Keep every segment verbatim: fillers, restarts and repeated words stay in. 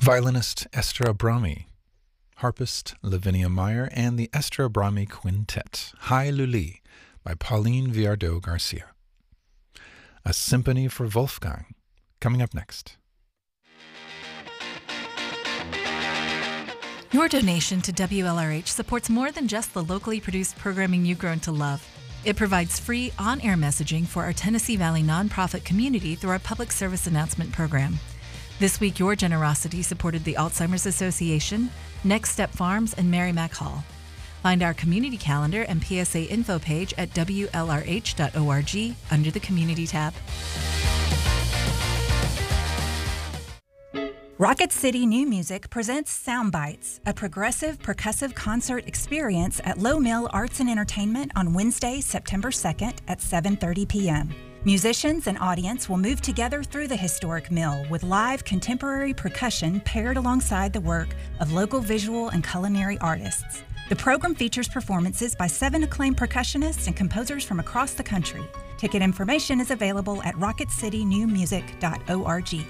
Violinist Esther Abrami, harpist Lavinia Meyer, and the Esther Abrami Quintet, Hi Luli, by Pauline Viardot Garcia. A Symphony for Wolfgang, coming up next. Your donation to W L R H supports more than just the locally produced programming you've grown to love. It provides free on-air messaging for our Tennessee Valley nonprofit community through our public service announcement program. This week, your generosity supported the Alzheimer's Association, Next Step Farms, and Mary Mac Hall. Find our community calendar and P S A info page at W L R H dot org under the Community tab. Rocket City New Music presents Sound Bites, a progressive percussive concert experience at Low Mill Arts and Entertainment on Wednesday, September second at seven thirty p.m. Musicians and audience will move together through the historic mill with live contemporary percussion paired alongside the work of local visual and culinary artists. The program features performances by seven acclaimed percussionists and composers from across the country. Ticket information is available at rocket city new music dot org. You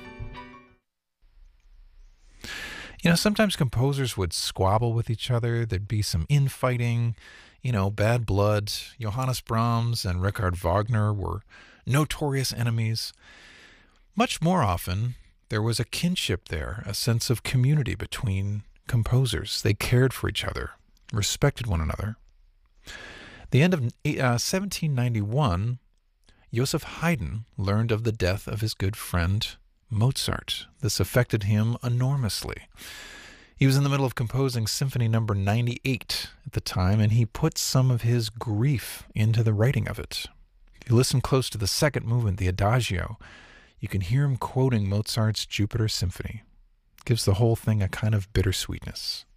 know, sometimes composers would squabble with each other. There'd be some infighting, you know, bad blood. Johannes Brahms and Richard Wagner were notorious enemies. Much more often, there was a kinship there, a sense of community between composers. They cared for each other, respected one another. The end of uh, seventeen ninety-one, Joseph Haydn learned of the death of his good friend Mozart. This affected him enormously. He was in the middle of composing Symphony number ninety-eight at the time, and he put some of his grief into the writing of it. If you listen close to the second movement, the Adagio, you can hear him quoting Mozart's Jupiter Symphony. It gives the whole thing a kind of bittersweetness.